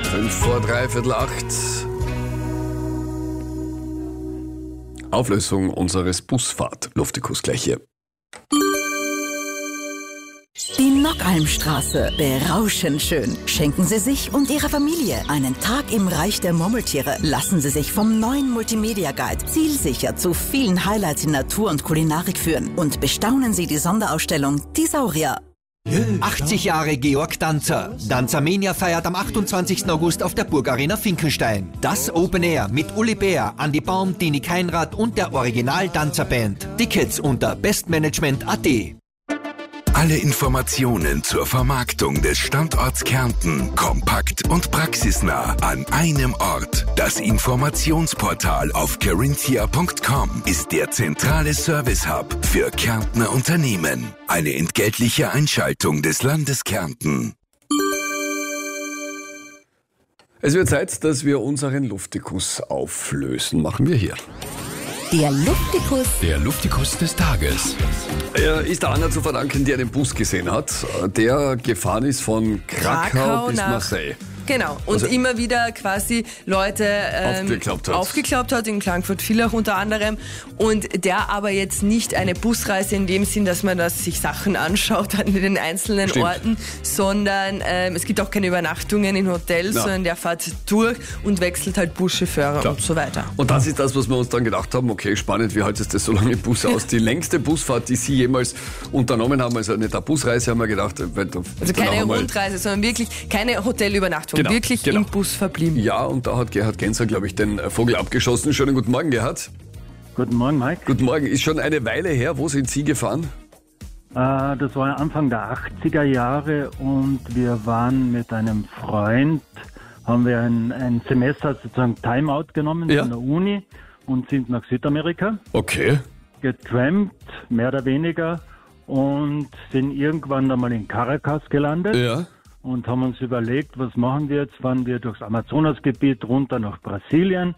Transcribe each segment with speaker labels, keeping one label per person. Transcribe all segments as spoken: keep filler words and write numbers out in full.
Speaker 1: Fünf vor drei, Viertel acht. Auflösung unseres Busfahrt-Luftikus gleich hier.
Speaker 2: Die Nockalmstraße, berauschend schön. Schenken Sie sich und Ihrer Familie einen Tag im Reich der Murmeltiere. Lassen Sie sich vom neuen Multimedia Guide zielsicher zu vielen Highlights in Natur und Kulinarik führen. Und bestaunen Sie die Sonderausstellung Die Saurier.
Speaker 3: achtzig Jahre Georg Danzer. Danzermania feiert am achtundzwanzigsten August auf der Burgarena Finkenstein. Das Open Air mit Uli Bär, Andi Baum, Dini Keinrad und der Original-Danzerband. Tickets unter bestmanagement punkt at.
Speaker 4: Alle Informationen zur Vermarktung des Standorts Kärnten kompakt und praxisnah an einem Ort. Das Informationsportal auf carinthia punkt com ist der zentrale Service-Hub für Kärntner Unternehmen. Eine entgeltliche Einschaltung des Landes Kärnten.
Speaker 1: Es wird Zeit, dass wir unseren Luftikus auflösen. Machen wir hier.
Speaker 2: Der Luftikus.
Speaker 4: Der Luftikus des Tages.
Speaker 1: Er ist der Anna zu verdanken, die einen Bus gesehen hat, der gefahren ist von Krakau,
Speaker 5: Krakau
Speaker 1: bis
Speaker 5: nach-
Speaker 1: Marseille.
Speaker 5: Genau, und
Speaker 1: Also-
Speaker 5: immer wieder quasi Leute ähm,
Speaker 1: Aufgeklappt hat.
Speaker 5: aufgeklappt hat, in Klagenfurt-Villach unter anderem. Und der aber jetzt nicht eine Busreise in dem Sinn, dass man das sich Sachen anschaut an den einzelnen
Speaker 1: Stimmt.
Speaker 5: Orten, sondern ähm, es gibt auch keine Übernachtungen in Hotels,
Speaker 1: Ja.
Speaker 5: sondern der fährt durch und wechselt halt Buschauffeure
Speaker 1: Klar.
Speaker 5: und so weiter.
Speaker 1: Und das ist das, was wir uns dann gedacht haben, okay, spannend, wie haltet das so lange im Bus aus? Die längste Busfahrt, die Sie jemals unternommen haben, also nicht eine Busreise, haben wir gedacht. Weil da-
Speaker 5: Also
Speaker 1: dann
Speaker 5: keine
Speaker 1: haben wir-
Speaker 5: Rundreise, sondern wirklich keine Hotelübernachtung,
Speaker 1: Genau,
Speaker 5: wirklich
Speaker 1: genau.
Speaker 5: im Bus verblieben.
Speaker 1: Ja, und da hat Gerhard Genzer, glaube ich, den Vogel abgeschossen. Schönen guten Morgen, Gerhard.
Speaker 6: Guten Morgen, Mike.
Speaker 1: Guten Morgen. Ist schon eine Weile her. Wo sind Sie gefahren?
Speaker 6: Äh, das war Anfang der achtziger Jahre und wir waren mit einem Freund, haben wir ein, ein Semester sozusagen Timeout genommen
Speaker 1: Ja.
Speaker 6: von der Uni und sind nach Südamerika
Speaker 1: Okay.
Speaker 6: getrampt, mehr oder weniger, und sind irgendwann einmal in Caracas gelandet.
Speaker 1: Ja.
Speaker 6: Und haben uns überlegt, was machen wir jetzt? Fahren wir durchs Amazonasgebiet runter nach Brasilien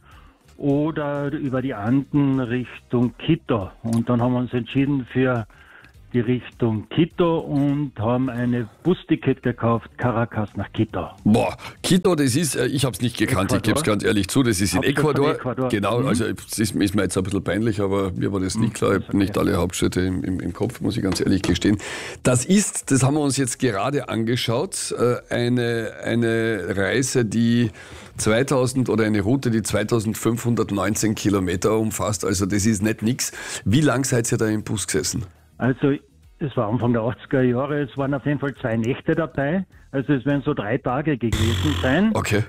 Speaker 6: oder über die Anden Richtung Quito? Und dann haben wir uns entschieden für die Richtung Quito und haben eine Busticket gekauft, Caracas nach Quito.
Speaker 1: Boah, Quito, das ist, äh, ich habe es nicht gekannt, ich
Speaker 6: Ecuador.
Speaker 1: gebe es ganz ehrlich zu, das ist in
Speaker 6: Hauptstadt von
Speaker 1: Ecuador.
Speaker 6: Ecuador.
Speaker 1: Genau,
Speaker 6: Mhm.
Speaker 1: also es ist, ist mir jetzt ein bisschen peinlich, aber mir war das nicht klar. Ich habe nicht alle Hauptstädte im, im, im Kopf, muss ich ganz ehrlich gestehen. Das ist, das haben wir uns jetzt gerade angeschaut, äh, eine, eine Reise, die zweitausend oder eine Route, die zweitausendfünfhundertneunzehn Kilometer umfasst. Also das ist nicht nix. Wie lang seid ihr da im Bus gesessen?
Speaker 6: Also es war Anfang der achtziger Jahre, es waren auf jeden Fall zwei Nächte dabei. Also es werden so drei Tage gewesen sein.
Speaker 1: Okay.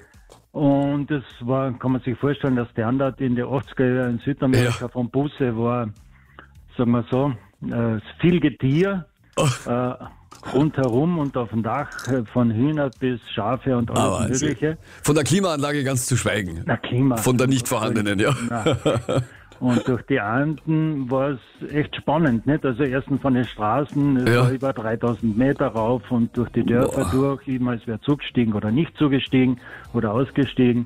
Speaker 6: Und es war, kann man sich vorstellen, der Standard in den achtziger Jahren in Südamerika
Speaker 1: Ja.
Speaker 6: von Busse war, sagen wir so, äh, viel Getier äh, rundherum und auf dem Dach, äh, von Hühner bis Schafe und
Speaker 1: Ah,
Speaker 6: alles
Speaker 1: Wahnsinn.
Speaker 6: Mögliche.
Speaker 1: Von der Klimaanlage ganz zu schweigen.
Speaker 6: Na, Klima.
Speaker 1: Von der nicht vorhandenen, ja.
Speaker 6: Na. Und durch die Anden war es echt spannend, nicht? Also erstens von den Straßen, es
Speaker 1: Ja.
Speaker 6: war über dreitausend Meter rauf und durch die Dörfer
Speaker 1: Boah.
Speaker 6: durch, jemals wer zugestiegen oder nicht zugestiegen oder ausgestiegen.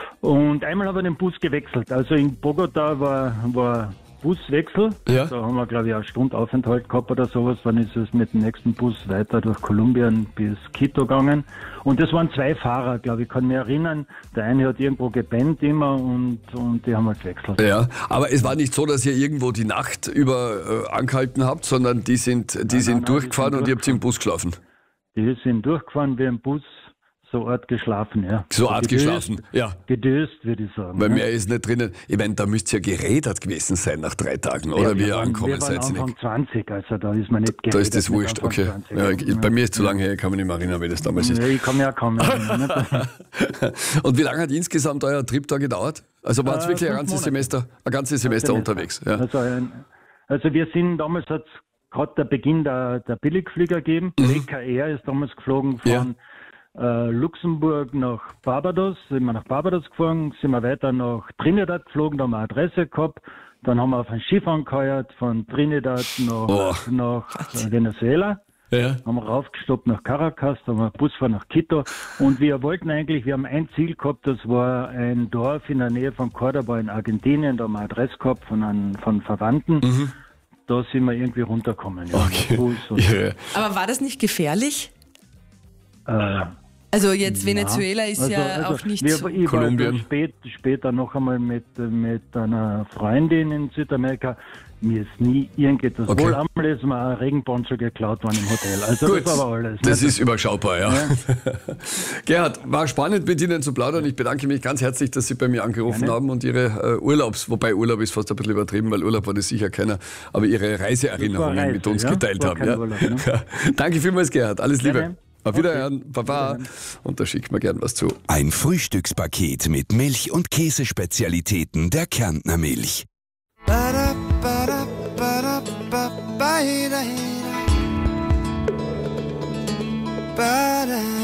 Speaker 6: Und einmal haben wir den Bus gewechselt. Also in Bogota war, war Buswechsel.
Speaker 1: Ja.
Speaker 6: Da haben wir, glaube ich, eine Stunde Aufenthalt gehabt oder sowas. Dann ist es mit dem nächsten Bus weiter durch Kolumbien bis Quito gegangen. Und das waren zwei Fahrer, glaube ich, kann mich erinnern. Der eine hat irgendwo gepennt immer und, und die haben halt gewechselt.
Speaker 1: Ja, aber es war nicht so, dass ihr irgendwo die Nacht über äh, angehalten habt, sondern die sind, die
Speaker 6: nein,
Speaker 1: sind
Speaker 6: nein,
Speaker 1: durchgefahren
Speaker 6: die sind
Speaker 1: und ihr habt im Bus geschlafen.
Speaker 6: Die sind durchgefahren wie im Bus, so Art geschlafen, ja.
Speaker 1: So Art
Speaker 6: Gedöst,
Speaker 1: geschlafen, ja.
Speaker 6: Gedöst, würde ich sagen.
Speaker 1: Weil
Speaker 6: ne?
Speaker 1: mehr ist nicht drinnen. Ich meine, da müsst ihr gerädert gewesen sein nach drei Tagen, oder
Speaker 6: Ja,
Speaker 1: wie
Speaker 6: wir
Speaker 1: ihr
Speaker 6: waren,
Speaker 1: angekommen
Speaker 6: wir waren
Speaker 1: seid.
Speaker 6: Anfang zwanzig, also da ist man nicht
Speaker 1: Da ist das
Speaker 6: geredet mit
Speaker 1: wurscht,
Speaker 6: Anfang
Speaker 1: okay.
Speaker 6: zwanzig.
Speaker 1: Ja, ich, bei mir ist zu lange her, ich kann mich nicht mehr erinnern, wie das damals ist.
Speaker 6: Ja, ich kann mich auch kaum mehr erinnern. nicht?
Speaker 1: Und wie lange hat insgesamt euer Trip da gedauert? Also war es
Speaker 6: Äh,
Speaker 1: wirklich ein
Speaker 6: fünf
Speaker 1: ganzes
Speaker 6: Monate.
Speaker 1: Semester, ein ganzes Semester unterwegs? Ja.
Speaker 6: Also, ein, also wir sind, damals hat es gerade der Beginn der, der Billigflieger gegeben.
Speaker 1: Mhm.
Speaker 6: W K R ist damals geflogen von
Speaker 1: Ja.
Speaker 6: äh, Luxemburg nach Barbados. Sind wir nach Barbados geflogen, sind wir weiter nach Trinidad geflogen, da haben wir eine Adresse gehabt. Dann haben wir auf ein Schiff angeheuert von Trinidad nach,
Speaker 1: Oh.
Speaker 6: nach Venezuela.
Speaker 1: Ja.
Speaker 6: Haben wir raufgestoppt nach Caracas, dann haben wir Busfahren nach Quito und wir wollten eigentlich, wir haben ein Ziel gehabt, das war ein Dorf in der Nähe von Cordoba in Argentinien, da haben wir eine Adresse gehabt von, einem, von Verwandten. Da sind wir irgendwie runtergekommen. Ja,
Speaker 1: Okay.
Speaker 6: mit Bus und,
Speaker 1: Ja.
Speaker 5: Aber war das nicht gefährlich?
Speaker 6: äh,
Speaker 5: Also jetzt Venezuela ist
Speaker 6: Also,
Speaker 5: ja
Speaker 6: also
Speaker 5: auch nicht
Speaker 6: wir,
Speaker 5: so.
Speaker 6: ich war
Speaker 1: Kolumbien.
Speaker 6: dann spät, später noch einmal mit, mit einer Freundin in Südamerika. Mir ist nie irgendetwas.
Speaker 1: Okay.
Speaker 6: Wohl einmal ist mir ein Regenponcho geklaut worden im Hotel. Also
Speaker 1: Gut,
Speaker 6: das war aber alles.
Speaker 1: das
Speaker 6: ne?
Speaker 1: ist überschaubar, ja. ja. Gerhard, war spannend mit Ihnen zu plaudern. Ich bedanke mich ganz herzlich, dass Sie bei mir angerufen
Speaker 6: Gerne.
Speaker 1: haben und Ihre äh, Urlaubs, wobei Urlaub ist fast ein bisschen übertrieben, weil Urlaub war das sicher keiner, aber Ihre Reiseerinnerungen
Speaker 6: Reise,
Speaker 1: mit uns
Speaker 6: ja?
Speaker 1: geteilt
Speaker 6: War
Speaker 1: haben.
Speaker 6: kein
Speaker 1: Ja.
Speaker 6: Urlaub, ne?
Speaker 1: Danke vielmals, Gerhard. Alles Liebe.
Speaker 6: Gerne.
Speaker 1: Auf Wiederhören.
Speaker 6: Okay.
Speaker 1: Baba. Und da schickt man gern was zu.
Speaker 4: Ein Frühstückspaket mit Milch- und Käsespezialitäten der Kärntner Milch.
Speaker 7: Ba-da,